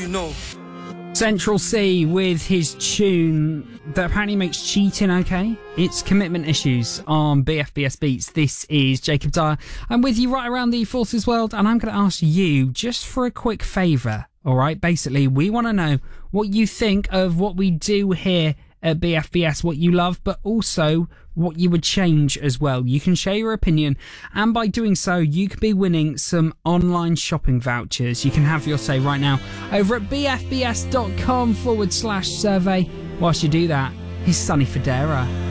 you know. Central C with his tune that apparently makes cheating okay. It's Commitment Issues on BFBS Beats. This is Jacob Dyer. I'm with you right around the Forces world, and I'm going to ask you just for a quick favour. All right, basically, we want to know what you think of what we do here at BFBS, what you love, but also what you would change as well. You can share your opinion, and by doing so, you could be winning some online shopping vouchers. You can have your say right now over at bfbs.com/survey. Whilst you do that, here's Sonny Fodera.